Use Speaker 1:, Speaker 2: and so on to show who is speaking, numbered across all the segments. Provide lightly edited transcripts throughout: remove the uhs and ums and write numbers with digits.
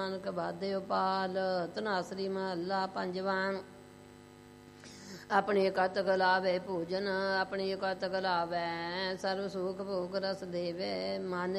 Speaker 1: ਨਾਨਕ ਬਾਧਿਓ ਪਾਲ। ਧਨਾਸਰੀ ਮਹੱਲਾ ਪੰਜਵਾਂ। ਆਪਣੀ ਕਤ ਗਲਾਵੇ ਭੋਜਨ, ਆਪਣੀ ਕਤ ਗਲਾਵੇ ਸਰਵ ਸੁਖ ਭੋਗ ਰਸ ਦੇਵੇ।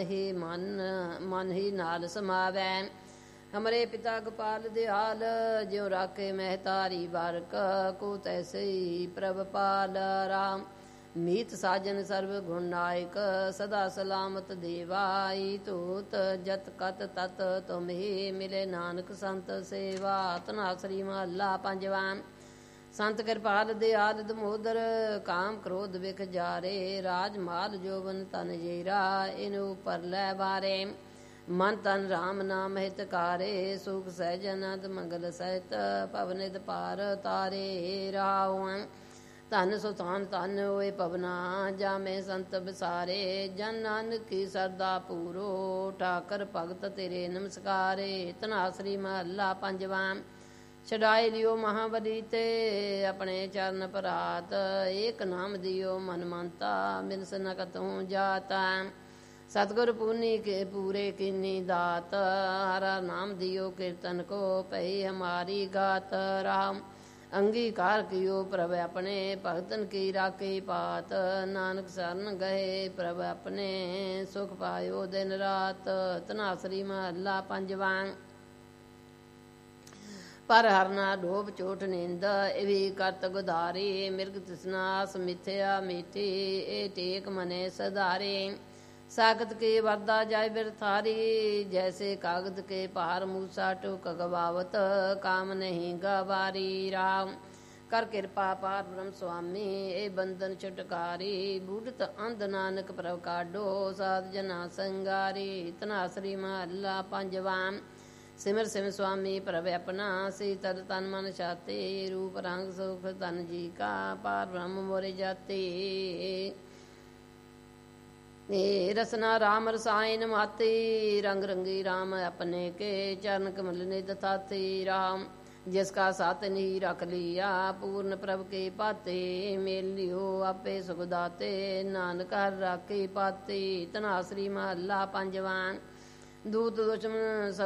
Speaker 1: ਮਨ ਹੀ ਨਾਲ ਸਮਾਵੈ। ਹਮਰੇ ਪਿਤਾ ਗੋਪਾਲ ਦਿਆਲ, ਜਿਉ ਰਾਖੇ ਮਹਿਤਾਰੀ ਬਾਰਕ। ਕੋ ਤੈਸੇ ਪ੍ਰਭ ਪਾਲ ਰਾਮ। ਮੀਤ ਸਾਜਨ ਸਰਬ ਗੁਣ ਨਾਇਕ, ਸਦਾ ਸਲਾਮਤ ਦੇਵਾਈ। ਧੂਤ ਜਤ ਕਤ ਤਤ ਤੁਮਹੀ, ਮਿਲੇ ਨਾਨਕ ਸੰਤ ਸੇਵਾ। ਧਨਾਸਰੀ ਮਹੱਲਾ ਪੰਜਵਾਂ। ਸੰਤ ਕਿਰਪਾਲ ਦਿਆਲ ਦਮੋਦਰ, ਕਾਮ ਕ੍ਰੋਧ ਵਿਖ ਜਾਰੇ। ਰਾਜ ਮਾਲ ਜੋਬਨ ਤਨ ਜੀਰਾ, ਇਨੂ ਪਰ ਲੈ ਬਾਰੇ। ਮਨ ਤਨ ਰਾਮ ਨਾਮ ਹਿਤਕਾਰੇ, ਸੁਖ ਸਹਿਜ ਅਨੰਦ ਮੰਗਲ ਸਹਿਤ। ਪਵਨਿਤ ਪਾਰ ਤਾਰੇ ਰਾਉ। ਧਨ ਸੁਤਾਨ ਧਨ ਹੋਏ ਪਵਨਾ, ਜਾਮੇ ਸੰਤ ਵਿਸਾਰੇ। ਜਨ ਨਾਨਕ ਕੀ ਸਰਦਾ ਪੂਰੋ, ਠਾਕਰ ਭਗਤ ਤੇਰੇ ਨਮਸਕਾਰੇ। ਧਨਾਸਰੀ ਮਹੱਲਾ ਪੰਜਵਾਂ। ਛਡਾਏ ਲਿਓ ਮਹਾਬਲੀ ਤੇ, ਆਪਣੇ ਚਰਨ ਪਰਾਤ। ਏਕ ਨਾਮ ਦਿਓ ਮਨ ਮੰਤਾ, ਮਿਲਸ ਨ ਕਤਹੁ ਜਾਤਾ। ਸਤਿਗੁਰ ਪੂਨੀ ਕੇ ਪੂਰੇ ਕੀਨੀ ਦਾਤ, ਹਰਾ ਨਾਮ ਦਿਓ ਕੀਰਤਨ ਕੋ, ਪਈ ਹਮਾਰੀ ਗਾਤ। ਰਾਮ ਅੰਗੀਕਾਰ ਕੀਓ ਪ੍ਰਭ ਆਪਣੇ, ਭਗਤਨ ਕੀ ਰਾਖੀ ਪਾਤ। ਨਾਨਕ ਸਰਨ ਗਏ ਪ੍ਰਭ ਆਪਣੇ, ਸੁਖ ਪਾਇਓ ਦਿਨ ਰਾਤ। ਧਨਾਸਰੀ ਮਹੱਲਾ ਪੰਜਵਾਂ। ਪਰ ਹਰਨਾ ਡੋਬ ਚੋਟ ਨਿੰਦ, ਇਵੀ ਕਰਤ ਗੁਦਾਰੀ। ਮਿਰਗ ਤ੍ਰਿਸ਼ਨਾਸ ਮਿਥਿਆ ਮੀਠੀ, ਇਹ ਟੇਕ ਮਨੇ ਸਧਾਰੇ। ਸਾਖਤ ਕੇ ਵਰਦਾ ਜਾਇ ਬਿਰਥਾਰੀ, ਜੈਸੇ ਕਾਗਦ ਕੇ ਭਾਰ। ਮੂਸਾ ਟੁਕ ਗਵਾਵਤ, ਕਾਮ ਨਹੀਂ ਗਵਾਰੀ। ਰਾਮ ਕਰ ਕਿਰਪਾ ਪਾਰ ਬ੍ਰਹਮ ਸੁਆਮੀ, ਇਹ ਬੰਧਨ ਛੁਟਕਾਰੀ। ਬੂਢਤ ਅੰਧ ਨਾਨਕ ਪ੍ਰਭ ਕਾਢੋ, ਸਾਧ ਜਨਾ ਸੰਗਾਰੀ। ਧਨਾਸਰੀ ਮਹੱਲਾ ਪੰਜਵਾਂ। ਸਿਮਰ ਸਿਮਰ ਸੁਆਮੀ ਪ੍ਰਭ ਆਪਣਾ, ਸੀਤਲ ਤਨ ਮਨ ਛਾਤੇ। ਰੂਪ ਰੰਗ ਸੁਖ ਧਨ ਜੀ ਕਾ, ਪਾਰ ਬ੍ਰਹਮ ਮੋਰੇ ਜਾਤੇ। ਰਸਨਾ ਰਾਮ ਰਸਾਇਨ ਮਾਤੀ, ਰੰਗ ਰੰਗੀ ਰਾਮ ਆਪਣੇ ਕੇ। ਚਰਨ ਕਮਲ ਨਿਧ ਥਾਤੀ। ਰਾਮ ਜਿਸ ਕਾ ਸਾਥ ਨਹੀਂ ਰਖ ਲਿਆ, ਪੂਰਨ ਪ੍ਰਭ ਕੇ ਪਾਤੇ। ਮੇਲ ਲਿਓ ਆਪੇ ਸੁਖ ਦਾਤੇ, ਨਾਨਕ ਹਰਿ ਰਾਖੀ ਪਾਤੀ। ਧਨਾਸਰੀ ਮਹੱਲਾ ਪੰਜਵਾਂ। ਦੂਤ ਦੁਸ਼ਮਨ